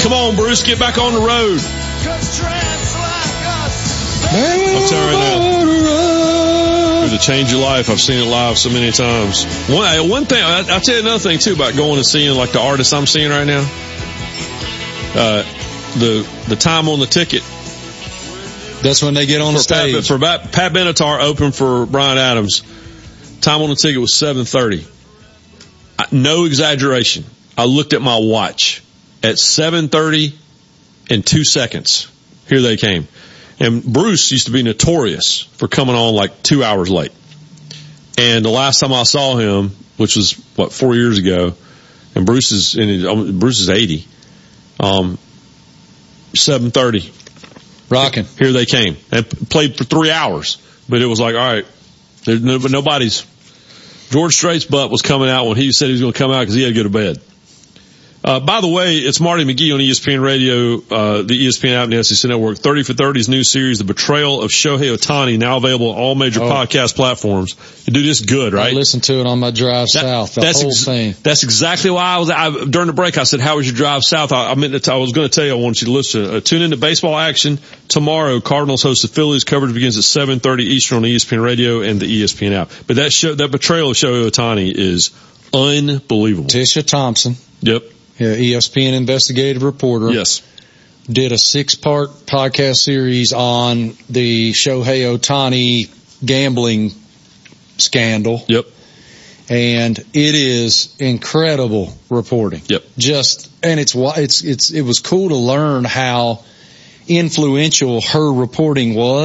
Come on, Bruce, get back on the road. I'll tell you right now, it'll change your life. I've seen it live so many times. One thing, I'll tell you another thing too about going and seeing like the artists I'm seeing right now. The time on the ticket. That's when they get on the stage. For Pat Benatar opened for Bryan Adams. Time on the ticket was 7:30. No exaggeration. I looked at my watch at 7:30 and 2 seconds. Here they came. And Bruce used to be notorious for coming on like 2 hours late. And the last time I saw him, which was 4 years ago, and Bruce is 80. 7:30. Rocking. Here they came. And played for 3 hours. But it was like, all right, nobody's. George Strait's butt was coming out when he said he was going to come out because he had to go to bed. By the way, it's Marty McGee on ESPN Radio, the ESPN app and the SEC Network. 30 for 30's new series, The Betrayal of Shohei Ohtani, now available on all major podcast platforms. You do this good, right? I listened to it on my drive south, the whole thing. That's exactly why during the break I said, how was your drive south? I was going to tell you, I wanted you to listen. Tune into baseball action tomorrow. Cardinals host the Phillies. Coverage begins at 7:30 Eastern on ESPN Radio and the ESPN app. But that Betrayal of Shohei Ohtani is unbelievable. Tisha Thompson. Yep. ESPN investigative reporter. Yes. Did a 6-part podcast series on the Shohei Ohtani gambling scandal. Yep. And it is incredible reporting. Yep. And it was cool to learn how influential her reporting was.